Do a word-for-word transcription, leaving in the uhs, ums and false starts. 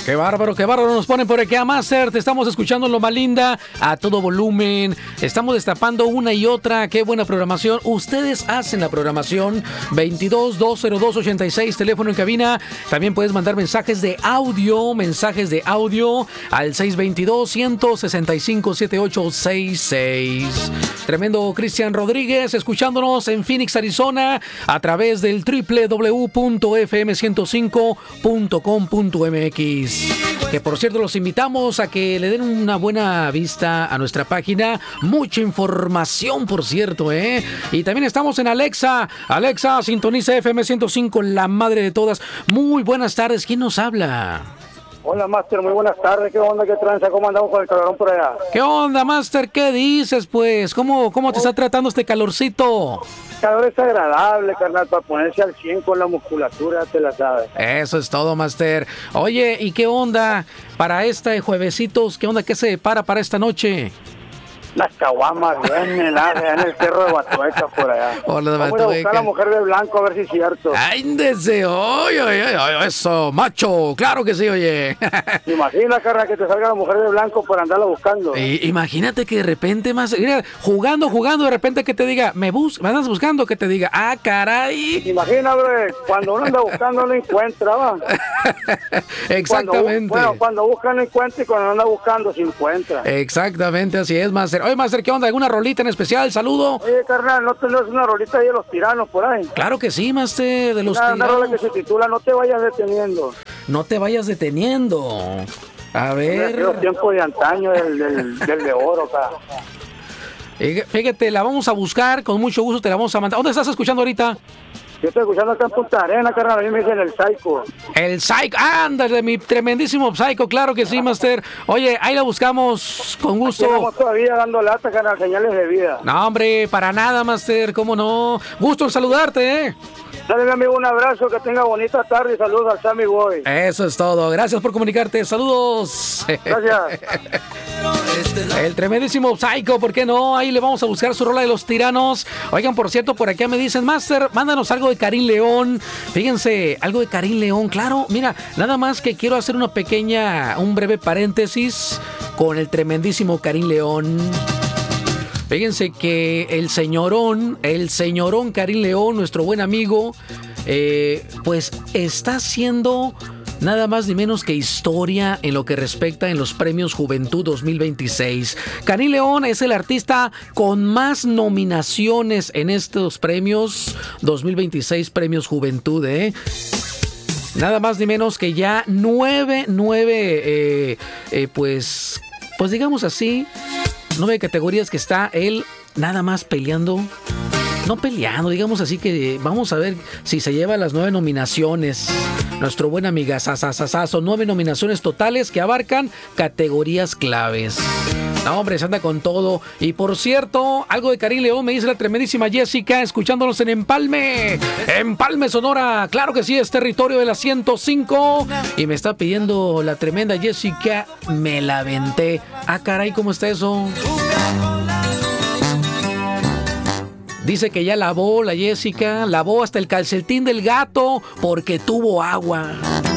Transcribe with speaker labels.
Speaker 1: Qué bárbaro, qué bárbaro nos ponen por aquí a Master. Te estamos escuchando lo más linda a todo volumen. Estamos destapando una y otra. Qué buena programación. Ustedes hacen la programación. veintidós, dos cero dos, ochenta y seis, teléfono en cabina. También puedes mandar mensajes de audio, mensajes de audio al seis dos dos, uno seis cinco, siete ocho seis seis. Tremendo Cristian Rodríguez, escuchándonos en Phoenix, Arizona, a través del doble u doble u doble u punto f m ciento cinco punto com punto m x. Que por cierto los invitamos a que le den una buena vista a nuestra página. Mucha información, por cierto, ¿eh? Y también estamos en Alexa. Alexa, sintoniza F M ciento cinco, la madre de todas. Muy buenas tardes. ¿Quién nos habla?
Speaker 2: Hola, Master, muy buenas tardes. ¿Qué onda, qué tranza? ¿Cómo andamos con el calorón por allá?
Speaker 1: ¿Qué onda, Master? ¿Qué dices, pues? ¿Cómo, cómo te está tratando este calorcito?
Speaker 2: El calor es agradable, carnal, para ponerse al cien con la musculatura, te la sabes.
Speaker 1: Eso es todo, Master. Oye, ¿y qué onda para este juevesitos? ¿Qué onda? ¿Qué se depara para esta noche?
Speaker 2: Las caguamas, bien heladas, en el cerro de Batueca, por allá.
Speaker 1: Hola, de
Speaker 2: Vamos a buscar a la mujer de blanco, a ver si es cierto.
Speaker 1: ¡Ay, deseo! Oye, oye, oye, eso, macho! ¡Claro que sí, oye!
Speaker 2: Imagina, carnal, que te salga la mujer de blanco por andarla buscando.
Speaker 1: Y, imagínate que de repente, más, mira, jugando, jugando, de repente que te diga, me bus, me andas buscando, que te diga, ¡ah, caray!
Speaker 2: Imagina, bro, cuando uno anda buscando no encuentra, ¿va?
Speaker 1: Exactamente.
Speaker 2: Cuando, bueno, cuando busca no encuentra y cuando anda buscando se encuentra.
Speaker 1: Exactamente, así es, Master. Oye, Master, ¿qué onda? ¿Alguna rolita en especial? Saludo.
Speaker 2: Oye, carnal, ¿no tenés una rolita ahí de los tiranos por ahí?
Speaker 1: Claro que sí, Master, de los
Speaker 2: una,
Speaker 1: tiranos.
Speaker 2: Una rola que se titula No te vayas deteniendo.
Speaker 1: No te vayas deteniendo. A ver.
Speaker 2: Los tiempos de antaño, del, del, del de oro, acá.
Speaker 1: Fíjate, la vamos a buscar, con mucho gusto te la vamos a mandar. ¿Dónde estás escuchando ahorita?
Speaker 2: Yo estoy escuchando acá en Punta Arena, carnal, a mí me dicen el Psycho.
Speaker 1: El Psycho, ándale, mi tremendísimo Psycho, claro que sí, Master. Oye, ahí la buscamos con gusto.
Speaker 2: Aquí estamos todavía dando lata, carnal, señales de vida.
Speaker 1: No, hombre, para nada, Master, cómo no. Gusto en saludarte, ¿eh?
Speaker 2: Dale, mi amigo, un abrazo, que tenga bonita tarde y saludos al Sammy Boy.
Speaker 1: Eso es todo, gracias por comunicarte, saludos.
Speaker 2: Gracias.
Speaker 1: El tremendísimo Psycho, ¿por qué no? Ahí le vamos a buscar su rola de los tiranos. Oigan, por cierto, por acá me dicen, Master, mándanos algo de Karim León. Fíjense, algo de Karim León, claro. Mira, nada más que quiero hacer una pequeña, un breve paréntesis con el tremendísimo Karim León. Fíjense que el señorón, el señorón Karim León, nuestro buen amigo, eh, pues está haciendo nada más ni menos que historia en lo que respecta en los premios Juventud dos mil veintiséis. Karim León es el artista con más nominaciones en estos premios dos mil veintiséis, premios Juventud, ¿eh? Nada más ni menos que ya nueve, nueve, eh, eh, pues, pues digamos así, nueve categorías que está él nada más peleando. No peleando, digamos así que vamos a ver si se lleva las nueve nominaciones. Nuestro buen amiga Sasasasazo, nueve nominaciones totales que abarcan categorías claves. No, hombre, se anda con todo. Y por cierto, algo de Karim León me dice la tremendísima Jessica, escuchándonos en Empalme. Empalme, Sonora. Claro que sí, es territorio de la ciento cinco. Y me está pidiendo la tremenda Jessica, me la aventé. Ah, caray, ¿cómo está eso? Dice que ya lavó la Jessica, lavó hasta el calcetín del gato porque tuvo agua.